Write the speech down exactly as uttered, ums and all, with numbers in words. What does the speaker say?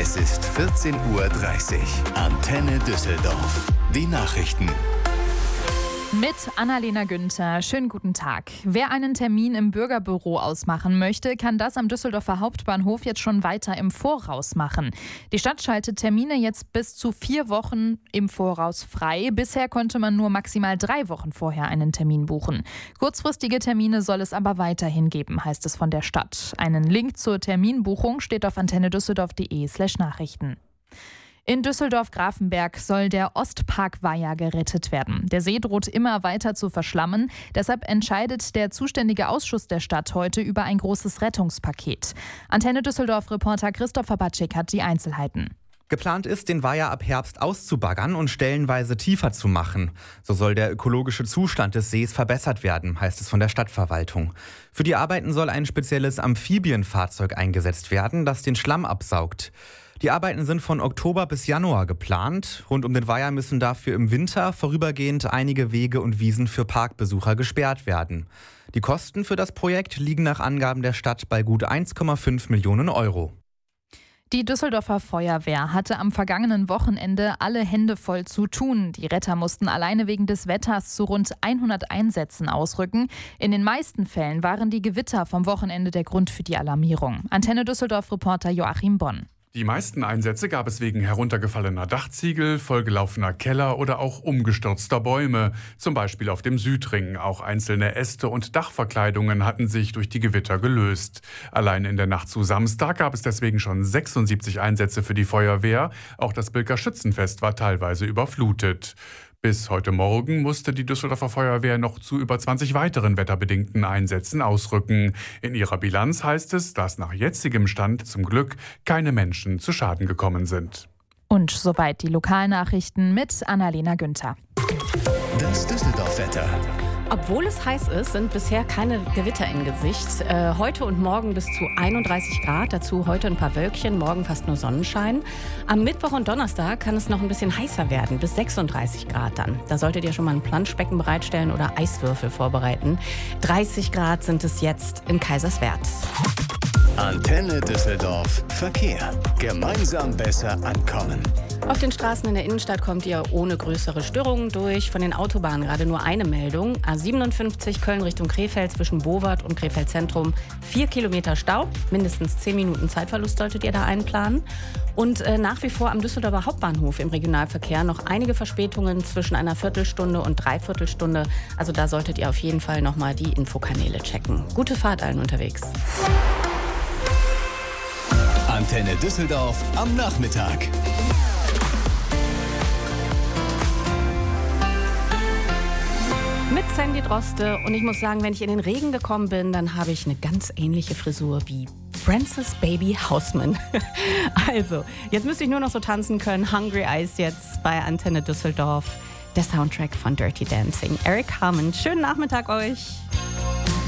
Es ist vierzehn Uhr dreißig. Antenne Düsseldorf. Die Nachrichten. Mit Annalena Günther. Schönen guten Tag. Wer einen Termin im Bürgerbüro ausmachen möchte, kann das am Düsseldorfer Hauptbahnhof jetzt schon weiter im Voraus machen. Die Stadt schaltet Termine jetzt bis zu vier Wochen im Voraus frei. Bisher konnte man nur maximal drei Wochen vorher einen Termin buchen. Kurzfristige Termine soll es aber weiterhin geben, heißt es von der Stadt. Einen Link zur Terminbuchung steht auf antennedüsseldorf.de slash Nachrichten. In Düsseldorf-Grafenberg soll der Ostparkweiher gerettet werden. Der See droht immer weiter zu verschlammen. Deshalb entscheidet der zuständige Ausschuss der Stadt heute über ein großes Rettungspaket. Antenne Düsseldorf-Reporter Christopher Batschik hat die Einzelheiten. Geplant ist, den Weiher ab Herbst auszubaggern und stellenweise tiefer zu machen. So soll der ökologische Zustand des Sees verbessert werden, heißt es von der Stadtverwaltung. Für die Arbeiten soll ein spezielles Amphibienfahrzeug eingesetzt werden, das den Schlamm absaugt. Die Arbeiten sind von Oktober bis Januar geplant. Rund um den Weiher müssen dafür im Winter vorübergehend einige Wege und Wiesen für Parkbesucher gesperrt werden. Die Kosten für das Projekt liegen nach Angaben der Stadt bei gut eins Komma fünf Millionen Euro. Die Düsseldorfer Feuerwehr hatte am vergangenen Wochenende alle Hände voll zu tun. Die Retter mussten alleine wegen des Wetters zu rund hundert Einsätzen ausrücken. In den meisten Fällen waren die Gewitter vom Wochenende der Grund für die Alarmierung. Antenne Düsseldorf-Reporter Joachim Bonn. Die meisten Einsätze gab es wegen heruntergefallener Dachziegel, vollgelaufener Keller oder auch umgestürzter Bäume, zum Beispiel auf dem Südring. Auch einzelne Äste und Dachverkleidungen hatten sich durch die Gewitter gelöst. Allein in der Nacht zu Samstag gab es deswegen schon sechsundsiebzig Einsätze für die Feuerwehr. Auch das Bilker Schützenfest war teilweise überflutet. Bis heute Morgen musste die Düsseldorfer Feuerwehr noch zu über zwanzig weiteren wetterbedingten Einsätzen ausrücken. In ihrer Bilanz heißt es, dass nach jetzigem Stand zum Glück keine Menschen zu Schaden gekommen sind. Und soweit die Lokalnachrichten mit Annalena Günther. Das Düsseldorf-Wetter. Obwohl es heiß ist, sind bisher keine Gewitter in Gesicht. Äh, heute und morgen bis zu einunddreißig Grad, dazu heute ein paar Wölkchen, morgen fast nur Sonnenschein. Am Mittwoch und Donnerstag kann es noch ein bisschen heißer werden, bis sechsunddreißig Grad dann. Da solltet ihr schon mal ein Planschbecken bereitstellen oder Eiswürfel vorbereiten. dreißig Grad sind es jetzt in Kaiserswerth. Antenne Düsseldorf Verkehr. Gemeinsam besser ankommen. Auf den Straßen in der Innenstadt kommt ihr ohne größere Störungen durch. Von den Autobahnen gerade nur eine Meldung. A siebenundfünfzig Köln Richtung Krefeld zwischen Bowart und Krefeld Zentrum. Vier Kilometer Stau. Mindestens zehn Minuten Zeitverlust solltet ihr da einplanen. Und äh, nach wie vor am Düsseldorfer Hauptbahnhof im Regionalverkehr noch einige Verspätungen zwischen einer Viertelstunde und Dreiviertelstunde. Also da solltet ihr auf jeden Fall nochmal die Infokanäle checken. Gute Fahrt allen unterwegs. Antenne Düsseldorf am Nachmittag. Mit Sandy Droste. Und ich muss sagen, wenn ich in den Regen gekommen bin, dann habe ich eine ganz ähnliche Frisur wie Frances Baby Hausman. Also, jetzt müsste ich nur noch so tanzen können. Hungry Eyes jetzt bei Antenne Düsseldorf. Der Soundtrack von Dirty Dancing. Eric Harmon, schönen Nachmittag euch.